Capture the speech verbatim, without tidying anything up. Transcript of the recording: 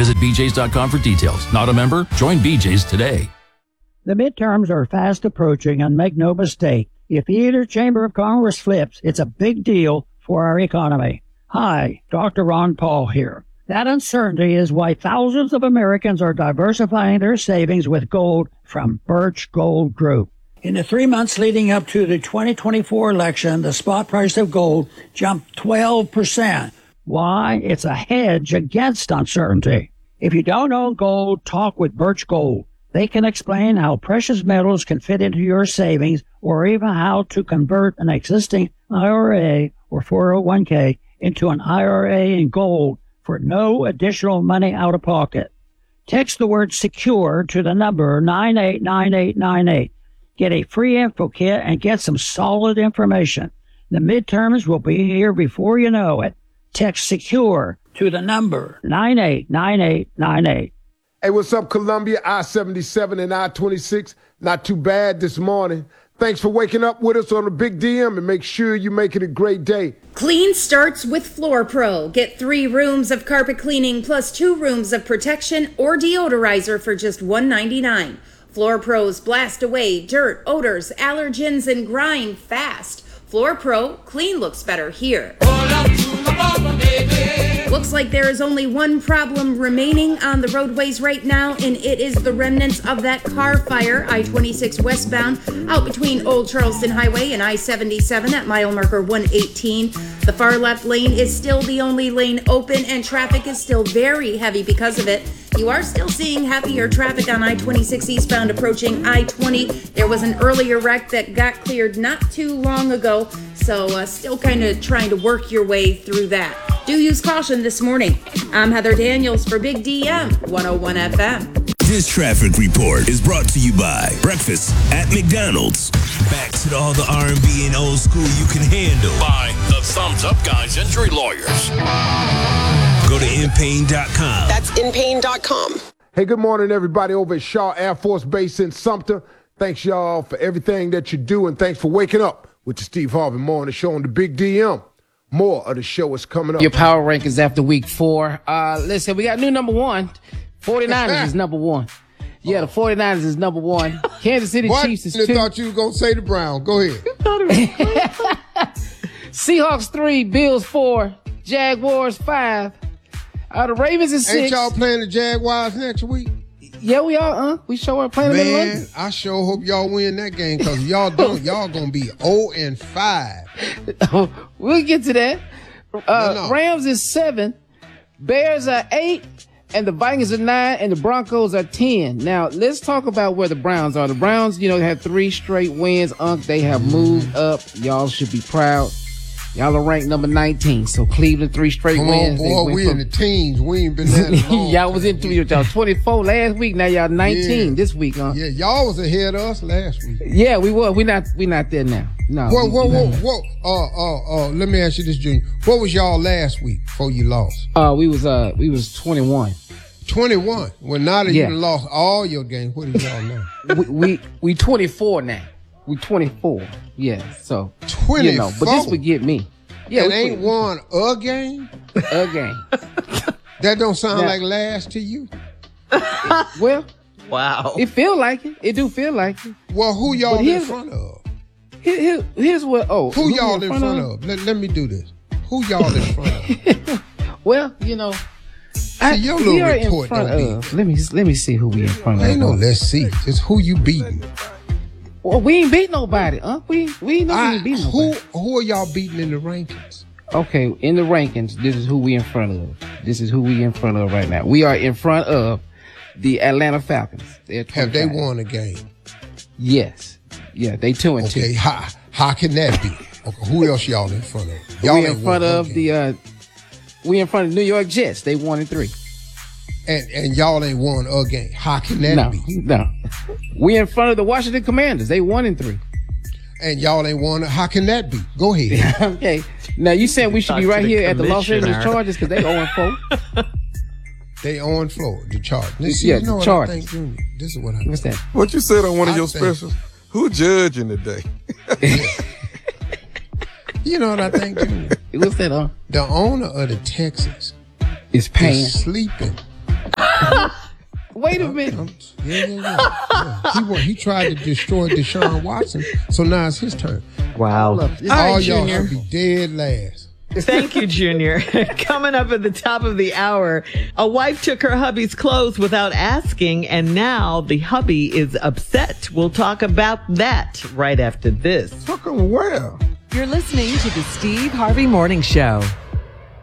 Visit b j's dot com for details. Not a member? Join B J's today. The midterms are fast approaching, and make no mistake, if either chamber of Congress flips, it's a big deal for our economy. Hi, Doctor Ron Paul here. That uncertainty is why thousands of Americans are diversifying their savings with gold from Birch Gold Group. In the three months leading up to the twenty twenty-four election, the spot price of gold jumped twelve percent. Why? It's a hedge against uncertainty. If you don't own gold, talk with Birch Gold. They can explain how precious metals can fit into your savings, or even how to convert an existing I R A or four oh one k into an I R A in gold for no additional money out of pocket. Text the word SECURE to the number nine eight nine eight nine eight. Get a free info kit and get some solid information. The midterms will be here before you know it. Text SECURE to the number nine eight nine eight nine eight. Hey, what's up, Columbia? I seventy-seven and I twenty-six. Not too bad this morning. Thanks for waking up with us on the Big D M, and make sure you make it a great day. Clean starts with Floor Pro. Get three rooms of carpet cleaning plus two rooms of protection or deodorizer for just one ninety-nine. Floor Pros blast away dirt, odors, allergens, and grime fast. Floor Pro, clean looks better here. Looks like there is only one problem remaining on the roadways right now, and it is the remnants of that car fire, I twenty-six westbound, out between Old Charleston Highway and I seventy-seven at mile marker one eighteen. The far left lane is still the only lane open, and traffic is still very heavy because of it. You are still seeing heavier traffic on I twenty-six eastbound approaching I twenty. There was an earlier wreck that got cleared not too long ago, so uh, still kind of trying to work your way through that. Do use caution this morning. I'm Heather Daniels for Big D M one oh one F M. This traffic report is brought to you by Breakfast at McDonald's. Back to all the R and B and old school you can handle. By the Thumbs Up Guys Injury Lawyers. Go to in pain dot com. That's in pain dot com. Hey, good morning, everybody over at Shaw Air Force Base in Sumter. Thanks, y'all, for everything that you do, and thanks for waking up with the Steve Harvey Morning Show on the Big D M. More of the show is coming up. Your power rankings after week four. Uh, listen, we got new number one. forty-niners is number one. Yeah, the forty-niners is number one. Kansas City what? Chiefs is I two. thought you were going to say the Browns. Go ahead. Seahawks three, Bills four, Jaguars five. Uh, the Ravens is six. Ain't y'all playing the Jaguars next week? Yeah, we are, huh? We sure are playing them in London. Man, I sure hope y'all win that game, because y'all don't. Y'all going to be oh and five. We'll get to that. Uh, no, no. Rams is seven, Bears are eight, and the Vikings are nine, and the Broncos are ten. Now, let's talk about where the Browns are. The Browns, you know, have three straight wins. Unc, they have moved up. Y'all should be proud. Y'all are ranked number nineteen. So Cleveland, three straight Come wins. on, boy, we from... in the teens. We ain't been that long. Y'all was in y'all twenty-four last week. Now y'all nineteen yeah. this week, huh? Yeah, y'all was ahead of us last week. Yeah, we were. We not. We not there now. No. Whoa, we, whoa, we whoa, whoa. Uh, uh, uh. Let me ask you this, Junior. What was y'all last week before you lost? Uh, we was uh, we was twenty-one. twenty-one. Well, now that yeah. you lost all your games, what is y'all now? we, we we twenty-four now. We twenty-four. Yeah. So twenty-four. You know, but this would get me. Yeah, and ain't won a game? A game. That don't sound now, like last to you? Well, wow. It feel like it. It do feel like it. Well, who y'all in front of? Here, here, here's what, oh. Who, who y'all in front, front of? of? Let, let me do this. Who y'all in front of? Well, you know. See, I, your we little are report in front don't of. Let me, let me see who we in front of. Ain't no, of. let's see. Just who you beating. Well, we ain't beat nobody, huh? We, we ain't I, even beat nobody. Who, who are y'all beating in the rankings? Okay, in the rankings, this is who we in front of. This is who we in front of right now. We are in front of the Atlanta Falcons. Have they won a game? Yes. Yeah, they two and okay, two. Okay, how, how can that be? Okay, who else y'all in front of? Y'all we in front of the, uh, we in front of the New York Jets. They one and three. And and y'all ain't won a game. How can that no, be? No. We in front of the Washington Commanders. They one and three. And y'all ain't won. How can that be? Go ahead. Okay. Now you said we should be right here at the Los Angeles Chargers because they oh and four. They oh and four. The Chargers. Yeah, you know the what Chargers. I think, Junior? This is what I What's that? What you said on one of I your think, specials? Who judging today? You know what I think, Junior? What's that, huh? The owner of the Texans is paying. Is sleeping Wait a minute. Yeah, yeah, yeah. yeah. He, wa- he tried to destroy Deshaun Watson, so now it's his turn. Wow. All, All right, y'all Junior. should be dead last. Thank you, Junior. Coming up at the top of the hour, a wife took her hubby's clothes without asking, and now the hubby is upset. We'll talk about that right after this. Fucking well. You're listening to the Steve Harvey Morning Show.